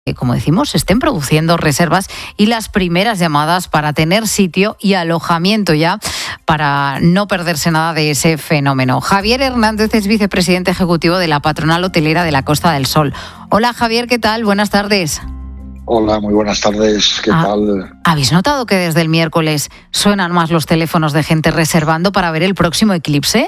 como decimos, se estén produciendo reservas y las primeras llamadas para tener sitio y alojamiento ya, para no perderse nada de ese fenómeno. Javier Hernández es vicepresidente ejecutivo de la Patronal Hotelera de la Costa del Sol. Hola Javier, ¿qué tal? Buenas tardes. Hola, muy buenas tardes, ¿qué tal? ¿Habéis notado que desde el miércoles suenan más los teléfonos de gente reservando para ver el próximo eclipse?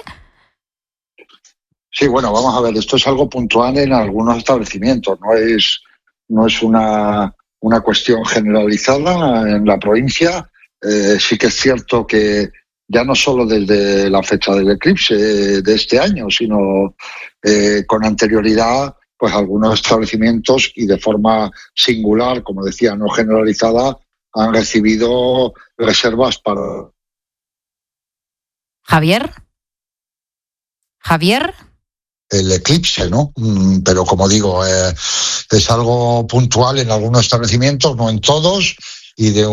Sí, bueno, vamos a ver, esto es algo puntual en algunos establecimientos, no es una cuestión generalizada en la provincia. Sí que es cierto que ya no solo desde la fecha del eclipse de este año, sino con anterioridad, pues algunos establecimientos y de forma singular, como decía, no generalizada, han recibido reservas para... ¿Javier? El eclipse, ¿no? Pero como digo, es algo puntual en algunos establecimientos, no en todos, y de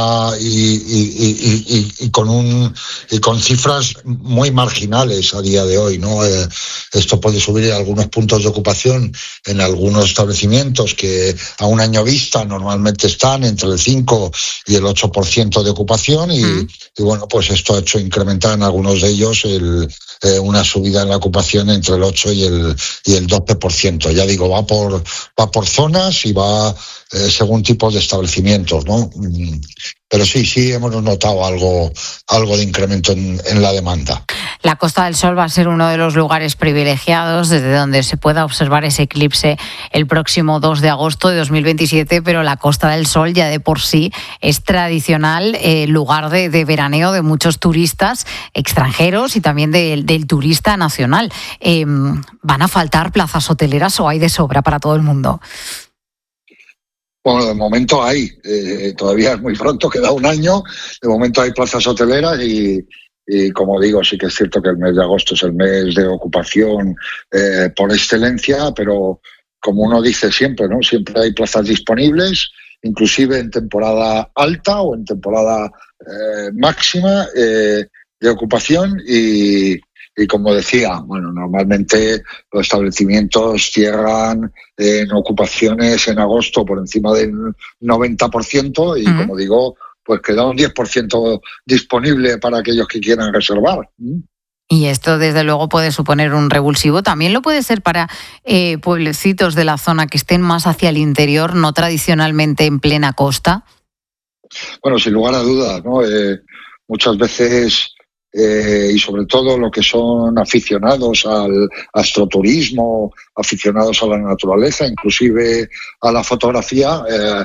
con cifras muy marginales a día de hoy, ¿no? Esto puede subir algunos puntos de ocupación en algunos establecimientos que a un año vista normalmente están entre el 5 y el 8% de ocupación y bueno, pues esto ha hecho incrementar en algunos de ellos una subida en la ocupación entre el 8 y el 12%. Ya digo, va por zonas y va según tipos de establecimientos, ¿no? Pero sí hemos notado algo de incremento en la demanda. La Costa del Sol va a ser uno de los lugares privilegiados desde donde se pueda observar ese eclipse el próximo 2 de agosto de 2027, pero la Costa del Sol ya de por sí es tradicional lugar de veraneo de muchos turistas extranjeros y también del turista nacional. ¿Van a faltar plazas hoteleras o hay de sobra para todo el mundo? Bueno, de momento hay, todavía es muy pronto, queda un año, de momento hay plazas hoteleras y como digo, sí que es cierto que el mes de agosto es el mes de ocupación por excelencia, pero como uno dice siempre, ¿no? Siempre hay plazas disponibles, inclusive en temporada alta o en temporada máxima de ocupación y como decía, bueno, normalmente los establecimientos cierran en ocupaciones en agosto por encima del 90% y como digo, pues queda un 10% disponible para aquellos que quieran reservar. Y esto desde luego puede suponer un revulsivo. También lo puede ser para pueblecitos de la zona que estén más hacia el interior, no tradicionalmente en plena costa. Bueno, sin lugar a dudas, ¿no? Muchas veces... y sobre todo lo que son aficionados al astroturismo, aficionados a la naturaleza, inclusive a la fotografía,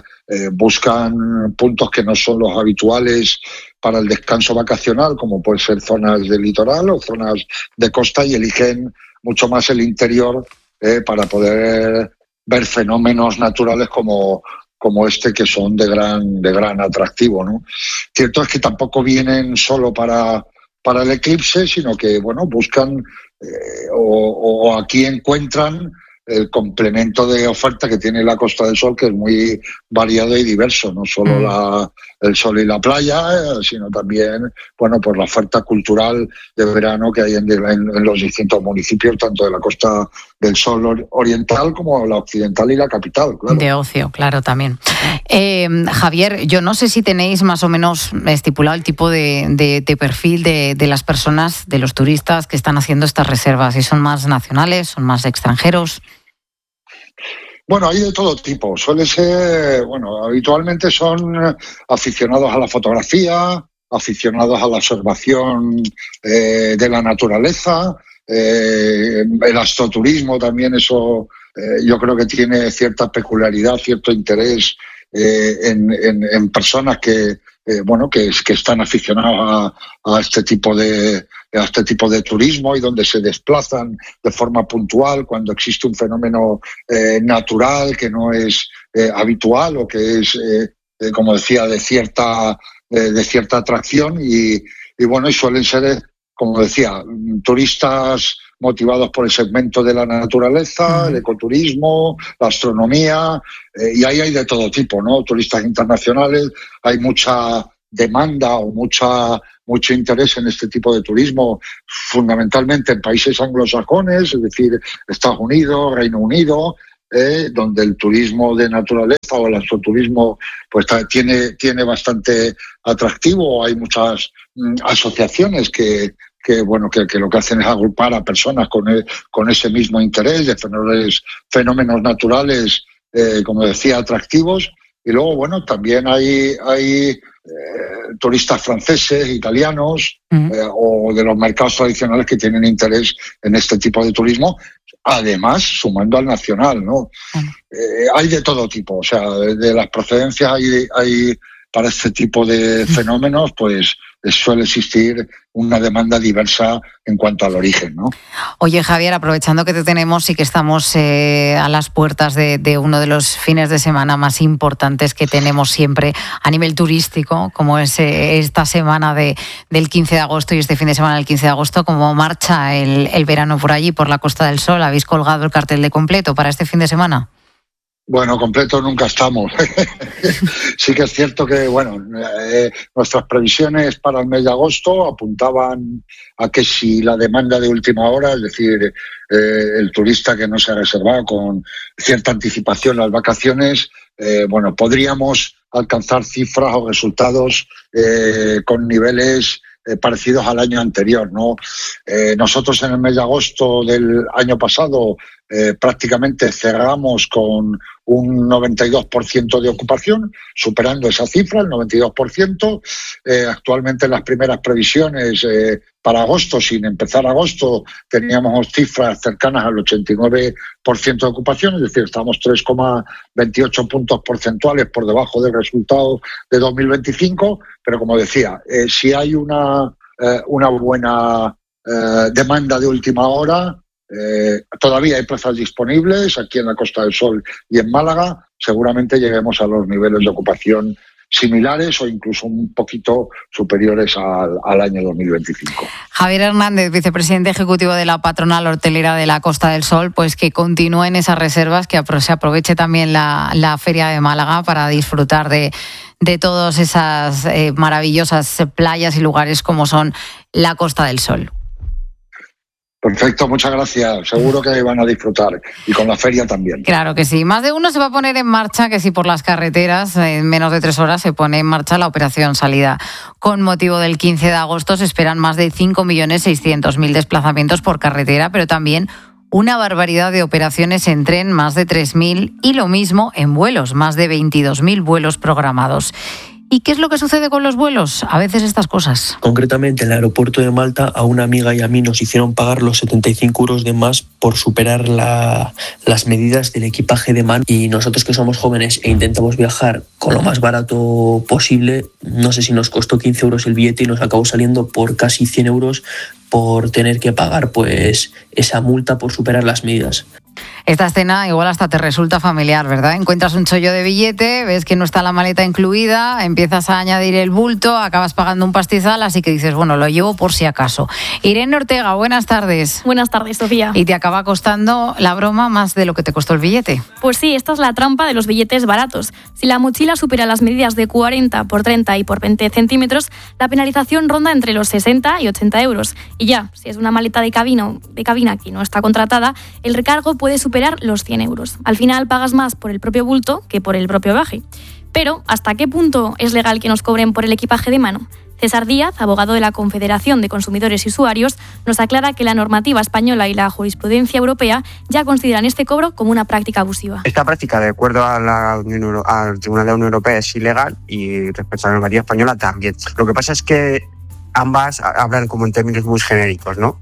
buscan puntos que no son los habituales para el descanso vacacional, como pueden ser zonas de litoral o zonas de costa, y eligen mucho más el interior para poder ver fenómenos naturales como este, que son de gran atractivo, ¿no? Cierto es que tampoco vienen solo para el eclipse, sino que bueno, buscan o aquí encuentran el complemento de oferta que tiene la Costa del Sol, que es muy variado y diverso, no solo el sol y la playa, sino también bueno, pues la oferta cultural de verano que hay en los distintos municipios, tanto de la Costa del Sol oriental como la occidental y la capital, claro. De ocio, claro, también. Javier, yo no sé si tenéis más o menos estipulado el tipo de perfil de las personas, de los turistas que están haciendo estas reservas, si son más nacionales, son más extranjeros. Bueno, hay de todo tipo. Suele ser, bueno, habitualmente son aficionados a la fotografía, aficionados a la observación de la naturaleza, el astroturismo también, eso yo creo que tiene cierta peculiaridad, cierto interés en personas que están aficionados a este tipo de turismo y donde se desplazan de forma puntual cuando existe un fenómeno natural que no es habitual o que es, como decía, de cierta atracción y suelen ser, como decía, turistas motivados por el segmento de la naturaleza, el ecoturismo, la astronomía, y ahí hay de todo tipo, ¿no? Turistas internacionales, hay mucha demanda o mucho interés en este tipo de turismo, fundamentalmente en países anglosajones, es decir, Estados Unidos, Reino Unido, donde el turismo de naturaleza o el astroturismo pues tiene bastante atractivo. Hay muchas asociaciones que lo que hacen es agrupar a personas con ese mismo interés de fenómenos naturales, como decía, atractivos. Y luego, bueno, también hay turistas franceses, italianos, o de los mercados tradicionales que tienen interés en este tipo de turismo, además sumando al nacional, ¿no? Hay de todo tipo, o sea, de las procedencias hay para este tipo de fenómenos, pues suele existir una demanda diversa en cuanto al origen, ¿no? Oye, Javier, aprovechando que te tenemos y que estamos a las puertas de uno de los fines de semana más importantes que tenemos siempre a nivel turístico, como es esta semana del 15 de agosto y este fin de semana del 15 de agosto, ¿cómo marcha el verano por allí, por la Costa del Sol? ¿Habéis colgado el cartel de completo para este fin de semana? Bueno, completo nunca estamos. Sí que es cierto que, nuestras previsiones para el mes de agosto apuntaban a que si la demanda de última hora, es decir, el turista que no se ha reservado con cierta anticipación las vacaciones, podríamos alcanzar cifras o resultados con niveles parecidos al año anterior, ¿no? Nosotros en el mes de agosto del año pasado prácticamente cerramos con un 92% de ocupación, superando esa cifra, el 92%. Actualmente en las primeras previsiones para agosto, sin empezar agosto, teníamos cifras cercanas al 89% de ocupación, es decir, estamos 3,28 puntos porcentuales por debajo del resultado de 2025, pero como decía, si hay una buena demanda de última hora, todavía hay plazas disponibles aquí en la Costa del Sol y en Málaga. Seguramente lleguemos a los niveles de ocupación similares o incluso un poquito superiores al año 2025. Javier Hernández, vicepresidente ejecutivo de la patronal hortelera de la Costa del Sol, pues que continúen esas reservas, que se aproveche también la Feria de Málaga para disfrutar de todas esas maravillosas playas y lugares como son la Costa del Sol. Perfecto, muchas gracias. Seguro que van a disfrutar y con la feria también. Claro que sí. Más de uno se va a poner en marcha, que si por las carreteras en menos de 3 horas se pone en marcha la operación salida. Con motivo del 15 de agosto se esperan más de 5.600.000 desplazamientos por carretera, pero también una barbaridad de operaciones en tren, más de 3.000, y lo mismo en vuelos, más de 22.000 vuelos programados. ¿Y qué es lo que sucede con los vuelos? A veces estas cosas. Concretamente, en el aeropuerto de Malta, a una amiga y a mí nos hicieron pagar los 75 euros de más por superar las medidas del equipaje de mano. Y nosotros, que somos jóvenes e intentamos viajar con lo más barato posible, no sé si nos costó 15 euros el billete y nos acabó saliendo por casi 100 euros por tener que pagar pues esa multa por superar las medidas. Esta escena igual hasta te resulta familiar, ¿verdad? Encuentras un chollo de billete, ves que no está la maleta incluida, empiezas a añadir el bulto, acabas pagando un pastizal, así que dices, bueno, lo llevo por si acaso. Irene Ortega, buenas tardes. Buenas tardes, Sofía. ¿Y te acaba costando la broma más de lo que te costó el billete? Pues sí, esta es la trampa de los billetes baratos. Si la mochila supera las medidas de 40 por 30 y por 20 centímetros, la penalización ronda entre los 60 y 80 euros. Y ya, si es una maleta de cabina que no está contratada, el recargo puede superar los 100 euros. Al final pagas más por el propio bulto que por el propio bagaje. Pero, ¿hasta qué punto es legal que nos cobren por el equipaje de mano? César Díaz, abogado de la Confederación de Consumidores y Usuarios, nos aclara que la normativa española y la jurisprudencia europea ya consideran este cobro como una práctica abusiva. Esta práctica, de acuerdo al Tribunal de la Unión Europea, es ilegal y respecto a la normativa española también. Lo que pasa es que ambas hablan como en términos muy genéricos, ¿no?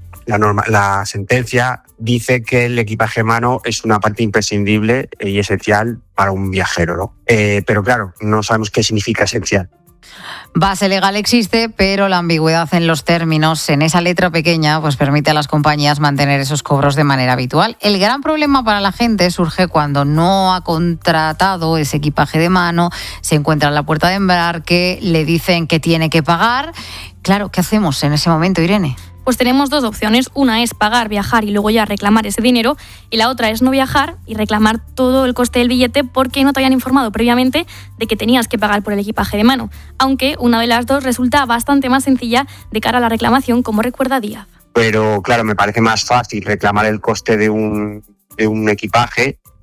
La sentencia dice que el equipaje de mano es una parte imprescindible y esencial para un viajero, ¿no? Pero claro, no sabemos qué significa esencial. Base legal existe, pero la ambigüedad en los términos, en esa letra pequeña, pues permite a las compañías mantener esos cobros de manera habitual. El gran problema para la gente surge cuando no ha contratado ese equipaje de mano, se encuentra en la puerta de embarque, le dicen que tiene que pagar. Claro, ¿qué hacemos en ese momento, Irene? Pues tenemos dos opciones. Una es pagar, viajar y luego ya reclamar ese dinero. Y la otra es no viajar y reclamar todo el coste del billete porque no te habían informado previamente de que tenías que pagar por el equipaje de mano. Aunque una de las dos resulta bastante más sencilla de cara a la reclamación, como recuerda Díaz. Pero claro, me parece más fácil reclamar el coste de un equipaje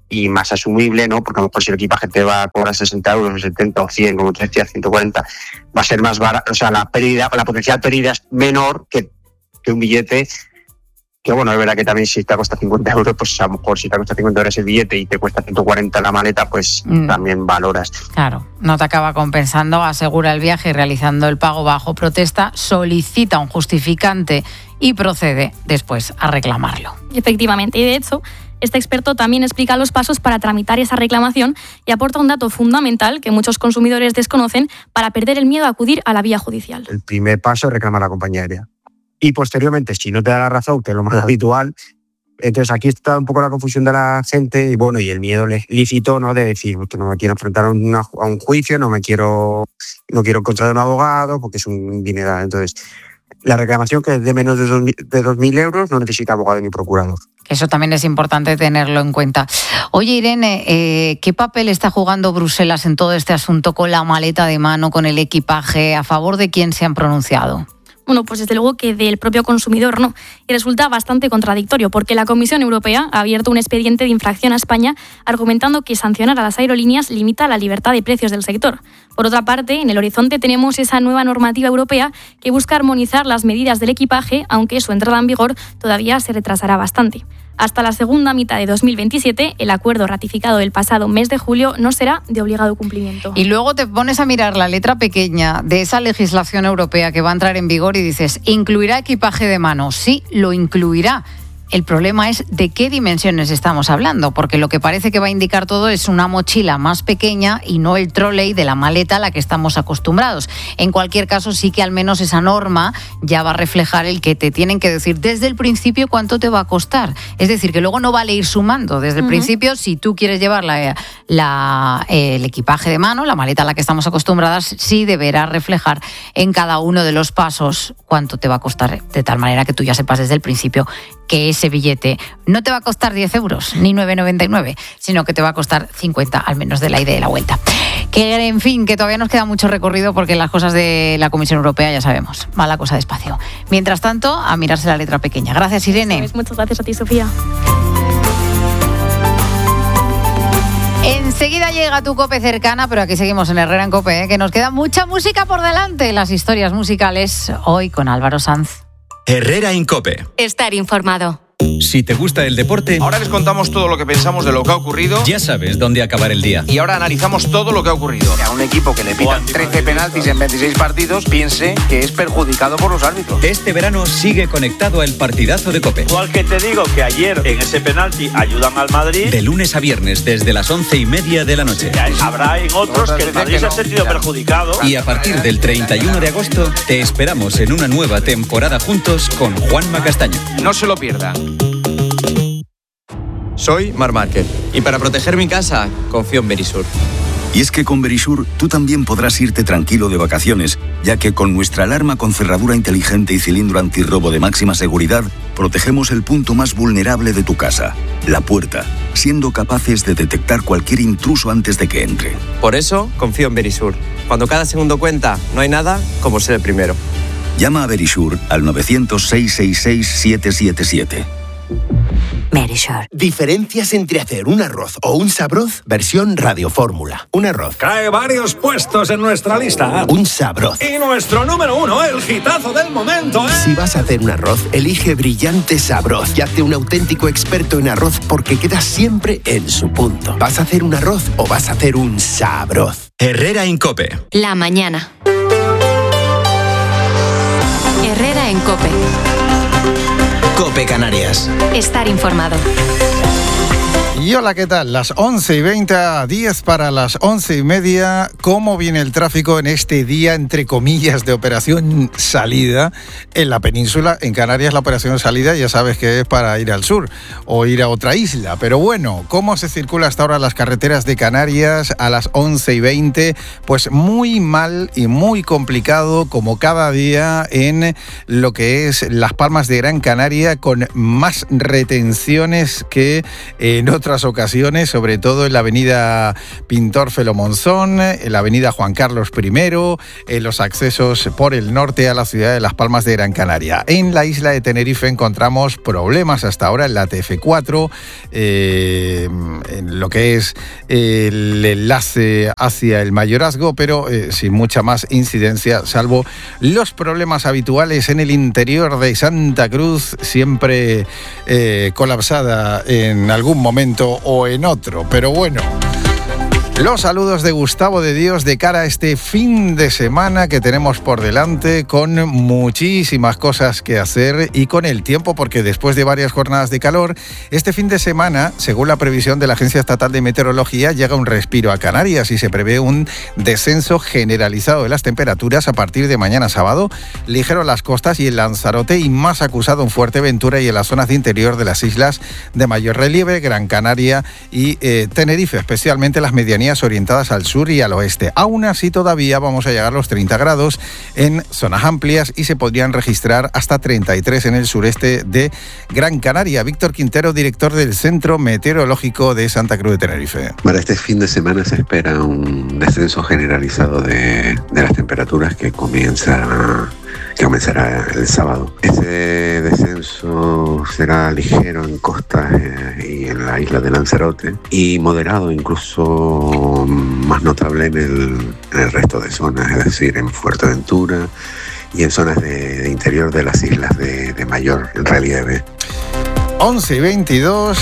y más asumible, ¿no? Porque a lo mejor si el equipaje te va a cobrar 60 euros, o 70 o 100, como te decía, 140, va a ser más barato, o sea, la potencial pérdida es menor que un billete. Que bueno, es verdad que también si te cuesta 50 euros, pues a lo mejor si te cuesta 50 euros el billete y te cuesta 140 la maleta, pues también valoras. Claro, no te acaba compensando, asegura el viaje y realizando el pago bajo protesta, solicita un justificante y procede después a reclamarlo. Efectivamente, y de hecho, este experto también explica los pasos para tramitar esa reclamación y aporta un dato fundamental que muchos consumidores desconocen para perder el miedo a acudir a la vía judicial. El primer paso es reclamar a la compañía aérea. Y posteriormente, si no te da la razón, que es lo más habitual, entonces aquí está un poco la confusión de la gente y bueno, y el miedo lícito, ¿no? De decir que no me quiero enfrentar a un juicio, no quiero encontrar un abogado porque es un dineral. Entonces, la reclamación que es de menos de 2.000 euros no necesita abogado ni procurador. Eso también es importante tenerlo en cuenta. Oye, Irene, ¿qué papel está jugando Bruselas en todo este asunto con la maleta de mano, con el equipaje? ¿A favor de quién se han pronunciado? Bueno, pues desde luego que del propio consumidor no. Y resulta bastante contradictorio porque la Comisión Europea ha abierto un expediente de infracción a España argumentando que sancionar a las aerolíneas limita la libertad de precios del sector. Por otra parte, en el horizonte tenemos esa nueva normativa europea que busca armonizar las medidas del equipaje, aunque su entrada en vigor todavía se retrasará bastante. Hasta la segunda mitad de 2027, el acuerdo ratificado el pasado mes de julio no será de obligado cumplimiento. Y luego te pones a mirar la letra pequeña de esa legislación europea que va a entrar en vigor y dices, ¿incluirá equipaje de mano? Sí, lo incluirá. El problema es de qué dimensiones estamos hablando, porque lo que parece que va a indicar todo es una mochila más pequeña y no el trolley de la maleta a la que estamos acostumbrados. En cualquier caso, sí que al menos esa norma ya va a reflejar el que te tienen que decir desde el principio cuánto te va a costar. Es decir, que luego no vale ir sumando. Desde el principio, si tú quieres llevar el equipaje de mano, la maleta a la que estamos acostumbradas, sí deberá reflejar en cada uno de los pasos cuánto te va a costar, de tal manera que tú ya sepas desde el principio que ese billete no te va a costar 10 euros ni 9,99, sino que te va a costar 50, al menos de la ida y de la vuelta. Que, en fin, que todavía nos queda mucho recorrido porque las cosas de la Comisión Europea ya sabemos, va la cosa despacio. Mientras tanto, a mirarse la letra pequeña. Gracias, Irene. Muchas gracias a ti, Sofía. Enseguida llega tu COPE cercana, pero aquí seguimos en Herrera en COPE, que nos queda mucha música por delante. Las historias musicales hoy con Álvaro Sanz. Herrera en COPE. Estar informado. Si te gusta el deporte, ahora les contamos todo lo que pensamos de lo que ha ocurrido. Ya sabes dónde acabar el día. Y ahora analizamos todo lo que ha ocurrido. A un equipo que le pitan 13 penaltis en 26 partidos, piense que es perjudicado por los árbitros. Este verano sigue conectado al partidazo de COPE. Igual que te digo que ayer en ese penalti ayudan al Madrid. De lunes a viernes desde las 11:30 de la noche. Habrá en otros que el Madrid se ha sentido perjudicado. Y a partir del 31 de agosto te esperamos en una nueva temporada juntos con Juanma Castaño. No se lo pierdan. Soy Marc Márquez y para proteger mi casa confío en Verisur. Y es que con Verisur tú también podrás irte tranquilo de vacaciones, ya que con nuestra alarma con cerradura inteligente y cilindro antirrobo de máxima seguridad, protegemos el punto más vulnerable de tu casa, la puerta, siendo capaces de detectar cualquier intruso antes de que entre. Por eso confío en Verisur. Cuando cada segundo cuenta, no hay nada como ser el primero. Llama a Verisur al 900-666-777. Verisur. Diferencias entre hacer un arroz o un sabroz versión Radio Fórmula. Un arroz cae varios puestos en nuestra lista. Un sabroz. Y nuestro número 1, el hitazo del momento, ¿eh? Si vas a hacer un arroz, elige Brillante Sabroz y hazte un auténtico experto en arroz porque queda siempre en su punto. ¿Vas a hacer un arroz o vas a hacer un sabroz? Herrera en COPE. La mañana. Herrera en COPE. COPE Canarias. Estar informado. Y hola, ¿qué tal? Las 11:20, 10 para las 11:30. ¿Cómo viene el tráfico en este día, entre comillas, de operación salida en la península? En Canarias la operación salida ya sabes que es para ir al sur o ir a otra isla. Pero bueno, ¿cómo se circula hasta ahora las carreteras de Canarias a las 11:20? Pues muy mal y muy complicado, como cada día, en lo que es Las Palmas de Gran Canaria, con más retenciones que en otros otras ocasiones, sobre todo en la avenida Pintor Felo Monzón, en la avenida Juan Carlos I, en los accesos por el norte a la ciudad de Las Palmas de Gran Canaria. En la isla de Tenerife encontramos problemas hasta ahora en la TF4, en lo que es el enlace hacia el Mayorazgo, pero sin mucha más incidencia, salvo los problemas habituales en el interior de Santa Cruz, siempre colapsada en algún momento o en otro. Pero bueno, los saludos de Gustavo de Dios de cara a este fin de semana que tenemos por delante, con muchísimas cosas que hacer y con el tiempo, porque después de varias jornadas de calor, este fin de semana, según la previsión de la Agencia Estatal de Meteorología, llega un respiro a Canarias y se prevé un descenso generalizado de las temperaturas a partir de mañana sábado, ligero en las costas y en Lanzarote, y más acusado en Fuerteventura y en las zonas de interior de las islas de mayor relieve, Gran Canaria y Tenerife, especialmente las medianías orientadas al sur y al oeste. Aún así, todavía vamos a llegar a los 30 grados en zonas amplias y se podrían registrar hasta 33 en el sureste de Gran Canaria. Víctor Quintero, director del Centro Meteorológico de Santa Cruz de Tenerife. Para este fin de semana se espera un descenso generalizado de las temperaturas que comenzará el sábado. Ese descenso será ligero en costas y en la isla de Lanzarote, y moderado, incluso más notable en el resto de zonas, es decir, en Fuerteventura y en zonas de interior de las islas de mayor relieve. 11:22.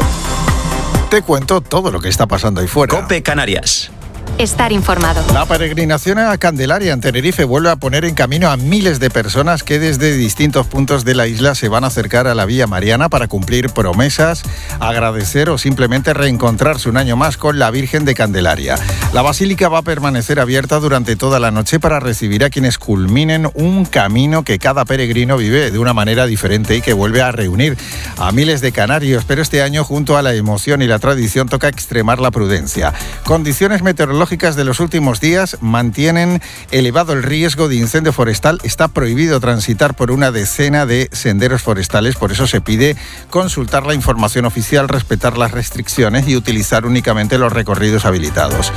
Te cuento todo lo que está pasando ahí fuera. COPE Canarias. Estar informado. La peregrinación a Candelaria en Tenerife vuelve a poner en camino a miles de personas que desde distintos puntos de la isla se van a acercar a la Vía Mariana para cumplir promesas, agradecer o simplemente reencontrarse un año más con la Virgen de Candelaria. La basílica va a permanecer abierta durante toda la noche para recibir a quienes culminen un camino que cada peregrino vive de una manera diferente y que vuelve a reunir a miles de canarios. Pero este año, junto a la emoción y la tradición, toca extremar la prudencia. Condiciones meteorológicas de los últimos días mantienen elevado el riesgo de incendio forestal. Está prohibido transitar por una decena de senderos forestales, por eso se pide consultar la información oficial, respetar las restricciones y utilizar únicamente los recorridos habilitados.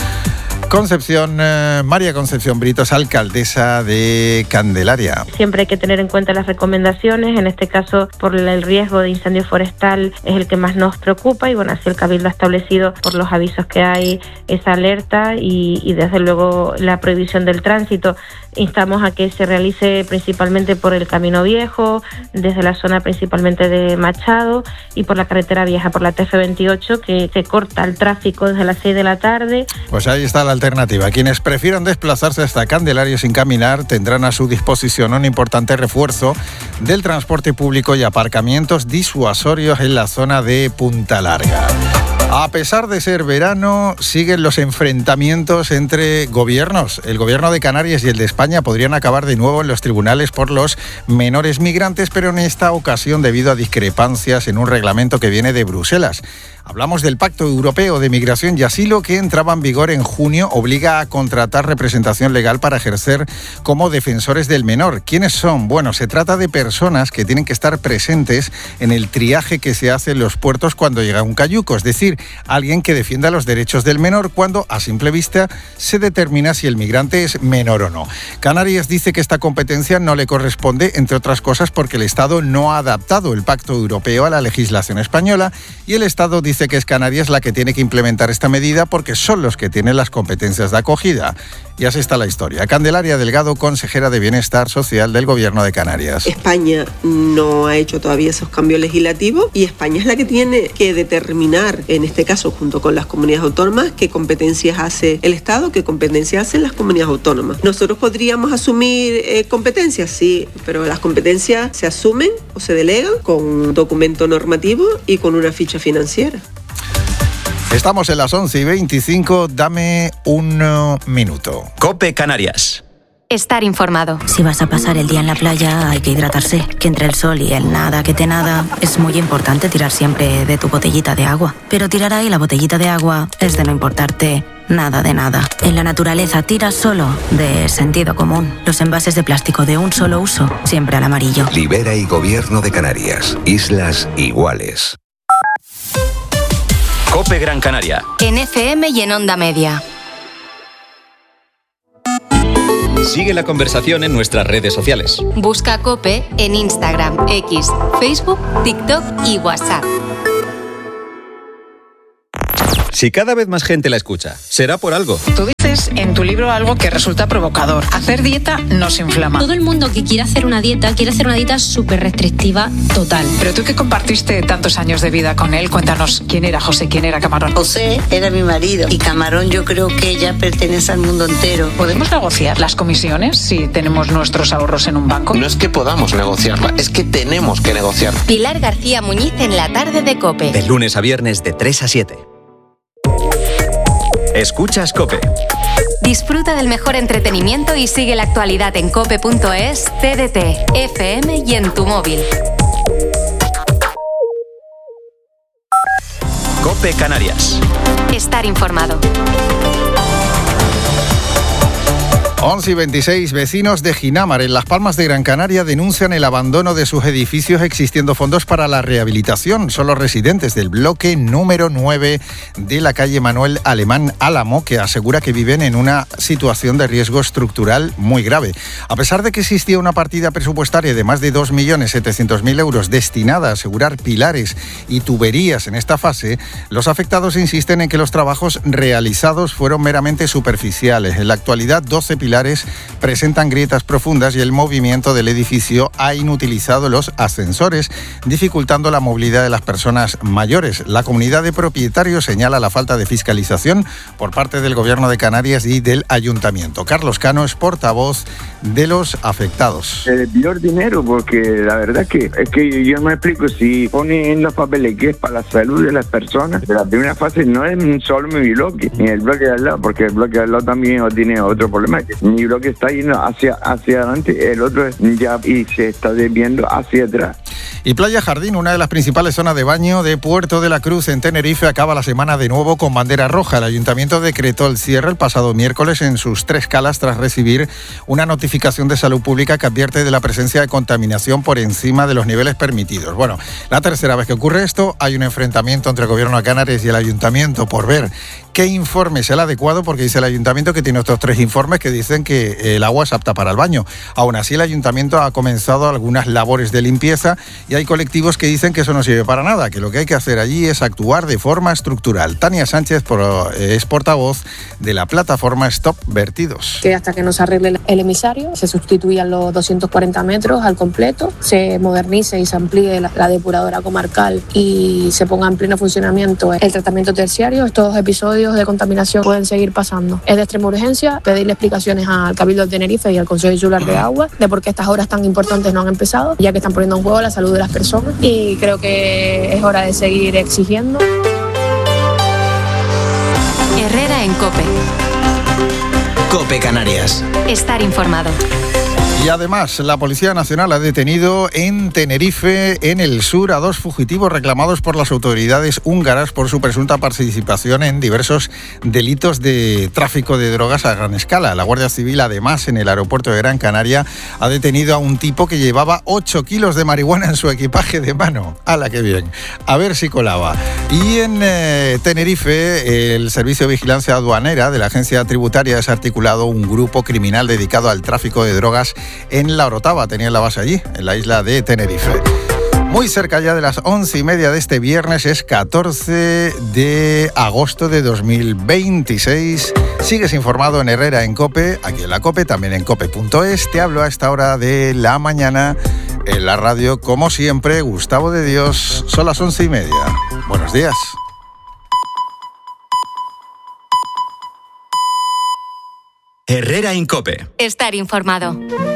María Concepción Brito es alcaldesa de Candelaria. Siempre hay que tener en cuenta las recomendaciones, en este caso por el riesgo de incendio forestal es el que más nos preocupa, y bueno, así el Cabildo ha establecido por los avisos que hay esa alerta y desde luego la prohibición del tránsito. Instamos a que se realice principalmente por el Camino Viejo, desde la zona principalmente de Machado, y por la carretera vieja, por la TF28, que se corta el tráfico desde las 6 de la tarde. Pues ahí está la alternativa. Quienes prefieran desplazarse hasta Candelaria sin caminar tendrán a su disposición un importante refuerzo del transporte público y aparcamientos disuasorios en la zona de Punta Larga. A pesar de ser verano, siguen los enfrentamientos entre gobiernos. El gobierno de Canarias y el de España podrían acabar de nuevo en los tribunales por los menores migrantes, pero en esta ocasión debido a discrepancias en un reglamento que viene de Bruselas. Hablamos del Pacto Europeo de Migración y Asilo, que entraba en vigor en junio, obliga a contratar representación legal para ejercer como defensores del menor. ¿Quiénes son? Bueno, se trata de personas que tienen que estar presentes en el triaje que se hace en los puertos cuando llega un cayuco, es decir, alguien que defienda los derechos del menor cuando a simple vista se determina si el migrante es menor o no. Canarias dice que esta competencia no le corresponde, entre otras cosas porque el Estado no ha adaptado el Pacto Europeo a la legislación española, y el Estado dice que es Canarias la que tiene que implementar esta medida porque son los que tienen las competencias de acogida. Y así está la historia. Candelaria Delgado, consejera de Bienestar Social del Gobierno de Canarias. España no ha hecho todavía esos cambios legislativos y España es la que tiene que determinar, en este caso junto con las comunidades autónomas, qué competencias hace el Estado, qué competencias hacen las comunidades autónomas. ¿Nosotros podríamos asumir competencias? Sí, pero las competencias se asumen o se delegan con un documento normativo y con una ficha financiera. Estamos en las 11:25, dame un minuto. COPE Canarias. Estar informado. Si vas a pasar el día en la playa, hay que hidratarse. Que entre el sol y el nada que te nada, es muy importante tirar siempre de tu botellita de agua. Pero tirar ahí la botellita de agua es de no importarte nada de nada. En la naturaleza tira solo de sentido común. Los envases de plástico de un solo uso, siempre al amarillo. Libera y Gobierno de Canarias. Islas iguales. COPE Gran Canaria. En FM y en Onda Media. Sigue la conversación en nuestras redes sociales. Busca COPE en Instagram, X, Facebook, TikTok y WhatsApp. Si cada vez más gente la escucha, será por algo. Tú dices en tu libro algo que resulta provocador. Hacer dieta nos inflama. Todo el mundo que quiere hacer una dieta súper restrictiva total. Pero tú que compartiste tantos años de vida con él, cuéntanos quién era José, quién era Camarón. José era mi marido y Camarón yo creo que ya pertenece al mundo entero. ¿Podemos negociar las comisiones si tenemos nuestros ahorros en un banco? No es que podamos negociarla, es que tenemos que negociarla. Pilar García Muñiz en la tarde de COPE. De lunes a viernes de 3 a 7. Escuchas COPE. Disfruta del mejor entretenimiento y sigue la actualidad en cope.es, TDT, FM y en tu móvil. COPE Canarias. Estar informado. 11:26, vecinos de Ginamar, en Las Palmas de Gran Canaria, denuncian el abandono de sus edificios existiendo fondos para la rehabilitación. Son los residentes del bloque número 9 de la calle Manuel Alemán Álamo, que asegura que viven en una situación de riesgo estructural muy grave. A pesar de que existía una partida presupuestaria de más de 2.700.000 euros destinada a asegurar pilares y tuberías en esta fase, los afectados insisten en que los trabajos realizados fueron meramente superficiales. En la actualidad, 12 pilares presentan grietas profundas y el movimiento del edificio ha inutilizado los ascensores, dificultando la movilidad de las personas mayores. La comunidad de propietarios señala la falta de fiscalización por parte del Gobierno de Canarias y del Ayuntamiento. Carlos Cano es portavoz de los afectados. Se desvió el dinero porque la verdad es que yo no me explico si ponen en los papeles que es para la salud de las personas. La primera fase no es solo mi bloque, ni el bloque de al lado, porque el bloque de al lado también tiene otro problema. Mi bloque está yendo hacia adelante, el otro ya y se está desviando hacia atrás. Y Playa Jardín, una de las principales zonas de baño de Puerto de la Cruz en Tenerife, acaba la semana de nuevo con bandera roja. El Ayuntamiento decretó el cierre el pasado miércoles en sus 3 calas tras recibir una notificación de salud pública que advierte de la presencia de contaminación por encima de los niveles permitidos. Bueno, la tercera vez que ocurre esto, hay un enfrentamiento entre el Gobierno de Canarias y el Ayuntamiento por ver qué informe es el adecuado, porque dice el Ayuntamiento que tiene otros 3 informes que dicen que el agua es apta para el baño. Aún así, el Ayuntamiento ha comenzado algunas labores de limpieza y hay colectivos que dicen que eso no sirve para nada, que lo que hay que hacer allí es actuar de forma estructural. Tania Sánchez es portavoz de la plataforma Stop Vertidos. Que hasta que no se arregle el emisario, se sustituyan los 240 metros al completo, se modernice y se amplíe la depuradora comarcal y se ponga en pleno funcionamiento el tratamiento terciario, estos episodios de contaminación pueden seguir pasando. Es de extrema urgencia pedirle explicaciones al Cabildo de Tenerife y al Consejo Insular de Agua de por qué estas obras tan importantes no han empezado, ya que están poniendo en juego la salud de las personas, y creo que es hora de seguir exigiendo. Herrera en COPE. COPE Canarias. Estar informado. Y además, la Policía Nacional ha detenido en Tenerife, en el sur, a 2 fugitivos reclamados por las autoridades húngaras por su presunta participación en diversos delitos de tráfico de drogas a gran escala. La Guardia Civil, además, en el aeropuerto de Gran Canaria, ha detenido a un tipo que llevaba 8 kilos de marihuana en su equipaje de mano. ¡Hala, qué bien! A ver si colaba. Y en Tenerife, el Servicio de Vigilancia Aduanera de la Agencia Tributaria ha desarticulado un grupo criminal dedicado al tráfico de drogas en La Orotava. Tenía la base allí, en la isla de Tenerife. Muy cerca ya de las 11:30 de este viernes, es 14 de agosto de 2026. Sigues informado en Herrera en COPE, aquí en la COPE, también en cope.es. Te hablo a esta hora de la mañana en la radio, como siempre, Gustavo de Dios. Son las 11:30. Buenos días. Herrera en COPE. Estar informado.